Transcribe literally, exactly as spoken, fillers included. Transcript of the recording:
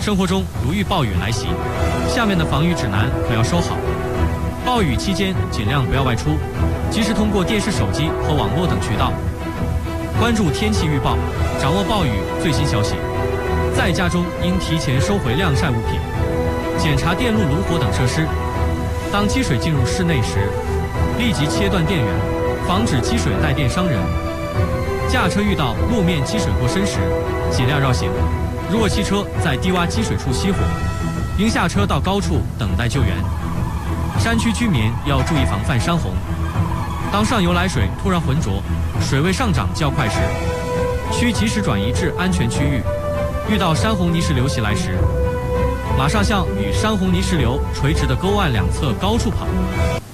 生活中如遇暴雨来袭，下面的防雨指南可要收好。暴雨期间尽量不要外出，及时通过电视、手机和网络等渠道关注天气预报，掌握暴雨最新消息。在家中应提前收回晾晒物品，检查电路、炉火等设施。当积水进入室内时，立即切断电源，防止积水带电伤人。驾车遇到路面积水过深时，尽量绕行。如果汽车在低洼积水处熄火，应下车到高处等待救援。山区居民要注意防范山洪。当上游来水突然浑浊，水位上涨较快时，需及时转移至安全区域。遇到山洪泥石流袭来时，马上向与山洪泥石流垂直的沟岸两侧高处跑。